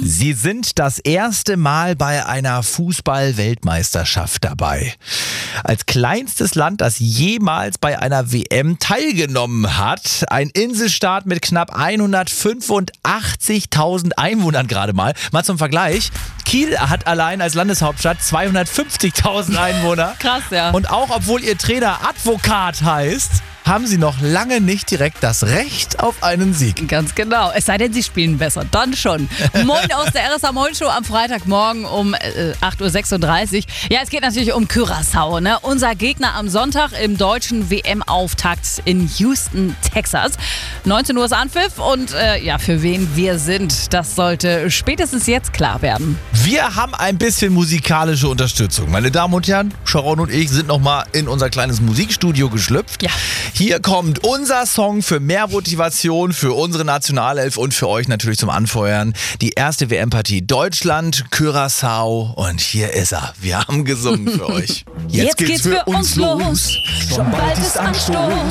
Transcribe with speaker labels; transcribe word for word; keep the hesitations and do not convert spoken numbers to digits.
Speaker 1: Sie sind das erste Mal bei einer Fußball-Weltmeisterschaft dabei. Als kleinstes Land, das jemals bei einer W M teilgenommen hat, ein Inselstaat mit knapp hundertfünfundachtzigtausend Einwohnern gerade mal. Mal zum Vergleich, Kiel hat allein als Landeshauptstadt zweihundertfünfzigtausend Einwohner.
Speaker 2: Krass, ja.
Speaker 1: Und auch obwohl ihr Trainer Advokat heißt, haben sie noch lange nicht direkt das Recht auf einen Sieg.
Speaker 2: Ganz genau. Es sei denn, sie spielen besser. Dann schon. Moin aus der R S A Moin Show am Freitagmorgen um äh, acht Uhr sechsunddreißig. Ja, es geht natürlich um Curaçao, ne? Unser Gegner am Sonntag im deutschen W M-Auftakt in Houston, Texas. neunzehn Uhr ist Anpfiff und äh, ja, für wen wir sind, das sollte spätestens jetzt klar werden.
Speaker 1: Wir haben ein bisschen musikalische Unterstützung. Meine Damen und Herren, Sharon und ich sind nochmal in unser kleines Musikstudio geschlüpft.
Speaker 2: Ja.
Speaker 1: Hier kommt unser Song für mehr Motivation für unsere Nationalelf und für euch natürlich zum Anfeuern. Die erste W M-Partie Deutschland, Curaçao und hier ist er. Wir haben gesungen für euch.
Speaker 2: Jetzt, Jetzt geht's, geht's für uns los. Schon bald ist Anstoß.